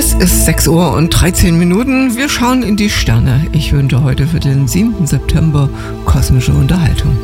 Es ist 6:13 Uhr. Wir schauen in die Sterne. Ich wünsche heute für den 7. September kosmische Unterhaltung.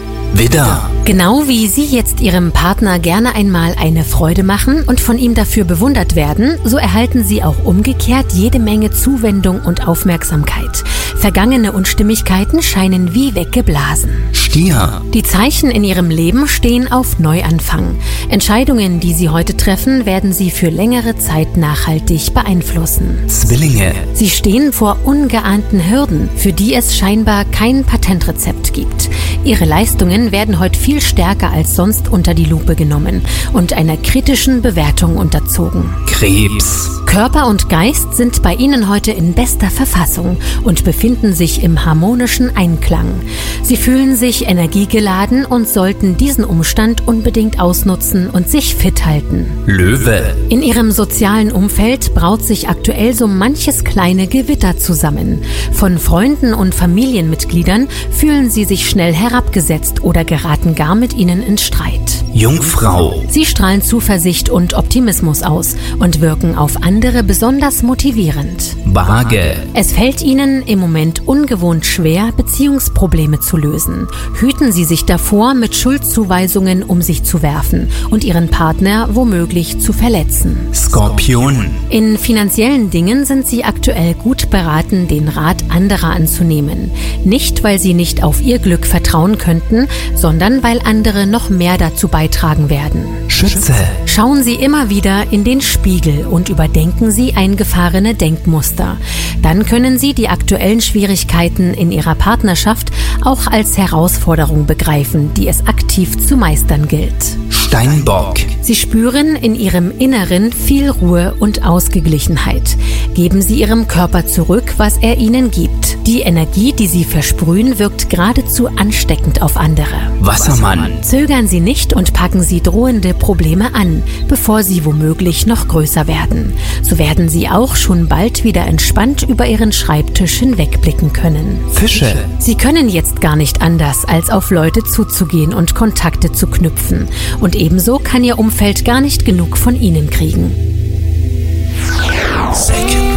Widder. Genau wie Sie jetzt Ihrem Partner gerne einmal eine Freude machen und von ihm dafür bewundert werden, so erhalten Sie auch umgekehrt jede Menge Zuwendung und Aufmerksamkeit. Vergangene Unstimmigkeiten scheinen wie weggeblasen. Stier. Die Zeichen in Ihrem Leben stehen auf Neuanfang. Entscheidungen, die Sie heute treffen, werden Sie für längere Zeit nachhaltig beeinflussen. Zwillinge. Sie stehen vor ungeahnten Hürden, für die es scheinbar kein Patentrezept gibt. Ihre Leistungen werden heute viel stärker als sonst unter die Lupe genommen und einer kritischen Bewertung unterzogen. Krebs. Körper und Geist sind bei Ihnen heute in bester Verfassung und befinden sich im harmonischen Einklang. Sie fühlen sich energiegeladen und sollten diesen Umstand unbedingt ausnutzen und sich fit halten. Löwe. In Ihrem sozialen Umfeld braut sich aktuell so manches kleine Gewitter zusammen. Von Freunden und Familienmitgliedern fühlen Sie sich schnell herabgesetzt oder geraten gar mit Ihnen in Streit. Jungfrau. Sie strahlen Zuversicht und Optimismus aus und wirken auf andere besonders motivierend. Waage. Es fällt Ihnen im Moment ungewohnt schwer, Beziehungsprobleme zu lösen. Hüten Sie sich davor, mit Schuldzuweisungen um sich zu werfen und Ihren Partner womöglich zu verletzen. Skorpion. In finanziellen Dingen sind Sie aktuell gut beraten, den Rat anderer anzunehmen. Nicht, weil Sie nicht auf Ihr Glück vertrauen könnten, sondern weil andere noch mehr dazu beitragen werden. Schütze. Schauen Sie immer wieder in den Spiegel und überdenken Sie eingefahrene Denkmuster. Dann können Sie die aktuellen Schwierigkeiten in Ihrer Partnerschaft auch als Herausforderung begreifen, die es aktiv zu meistern gilt. Steinbock. Sie spüren in Ihrem Inneren viel Ruhe und Ausgeglichenheit. Geben Sie Ihrem Körper zurück, was er Ihnen gibt. Die Energie, die Sie versprühen, wirkt geradezu ansteckend auf andere. Wassermann. Zögern Sie nicht und packen Sie drohende Probleme an, bevor sie womöglich noch größer werden. So werden Sie auch schon bald wieder entspannt über Ihren Schreibtisch hinwegblicken können. Fische. Sie können jetzt gar nicht anders, als auf Leute zuzugehen und Kontakte zu knüpfen. Und ebenso kann Ihr Umfeld gar nicht genug von Ihnen kriegen. Second.